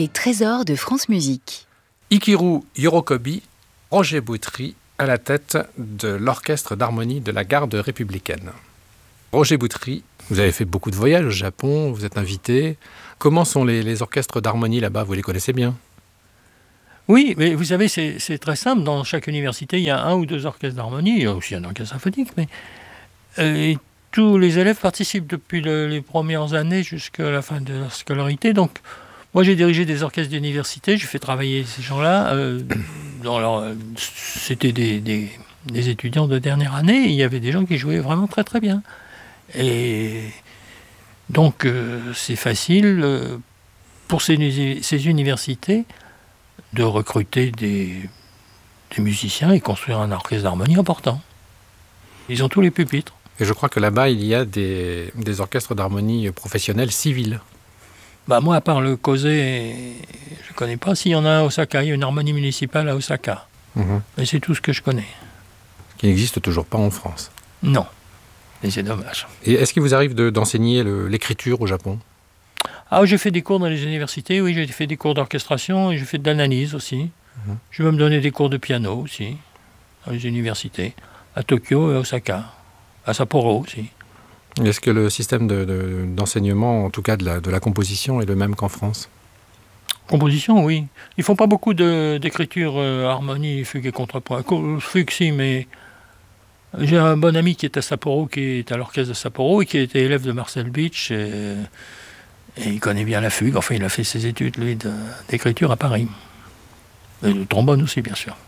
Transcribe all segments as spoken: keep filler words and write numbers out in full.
Les trésors de France Musique. Ikiru Yorokobi, Roger Boutry, à la tête de l'orchestre d'harmonie de la garde républicaine. Roger Boutry, vous avez fait beaucoup de voyages au Japon, vous êtes invité. Comment sont les, les orchestres d'harmonie là-bas? Vous les connaissez bien? Oui, mais vous savez, c'est, c'est très simple. Dans chaque université, il y a un ou deux orchestres d'harmonie. Il y a aussi un orchestre symphonique. Mais euh, et tous les élèves participent depuis le, les premières années jusqu'à la fin de leur scolarité. Donc, moi, j'ai dirigé des orchestres d'université. J'ai fait travailler ces gens-là. Euh, dans leur, c'était des, des, des étudiants de dernière année. Et il y avait des gens qui jouaient vraiment très, très bien. Et donc, euh, c'est facile euh, pour ces, ces universités de recruter des, des musiciens et construire un orchestre d'harmonie important. Ils ont tous les pupitres. Et je crois que là-bas, il y a des, des orchestres d'harmonie professionnels civils. Bah moi, à part le Kose, je ne connais pas. S'il y en a à Osaka, il y a une harmonie municipale à Osaka. Mmh. Mais c'est tout ce que je connais. Qui n'existe toujours pas en France. Non. Et c'est dommage. Et est-ce qu'il vous arrive de, d'enseigner le, l'écriture au Japon? Ah, j'ai fait des cours dans les universités, oui, j'ai fait des cours d'orchestration et j'ai fait de l'analyse aussi. Mmh. Je vais me donner des cours de piano aussi, dans les universités, à Tokyo et à Osaka, à Sapporo aussi. Est-ce que le système de, de, d'enseignement, en tout cas de la, de la composition, est le même qu'en France? Composition, oui. Ils ne font pas beaucoup de, d'écriture euh, harmonie, fugue et contrepoint. Fugue, si, mais j'ai un bon ami qui est à Sapporo, qui est à l'orchestre de Sapporo et qui a été élève de Marcel Beach. Et, et il connaît bien la fugue. Enfin, il a fait ses études, lui, de, d'écriture à Paris. Et le trombone aussi, bien sûr.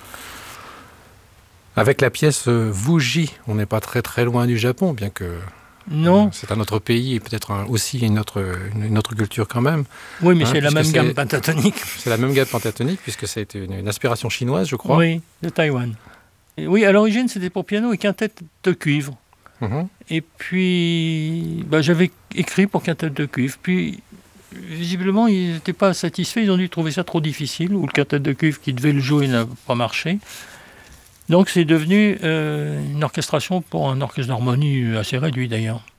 Avec la pièce euh, Wuji, on n'est pas très très loin du Japon, bien que non. Euh, c'est un autre pays et peut-être un, aussi une autre, une, une autre culture quand même. Oui, mais hein, c'est la même c'est, gamme pentatonique. C'est la même gamme pentatonique, puisque ça a été une, une inspiration chinoise, je crois. Oui, de Taïwan. Et oui, à l'origine, c'était pour piano et quintette de cuivre. Mm-hmm. Et puis, bah, j'avais écrit pour quintette de cuivre. Puis, visiblement, ils n'étaient pas satisfaits. Ils ont dû trouver ça trop difficile, ou le quintette de cuivre qui devait le jouer n'a pas marché. Donc c'est devenu euh, une orchestration pour un orchestre d'harmonie assez réduit d'ailleurs.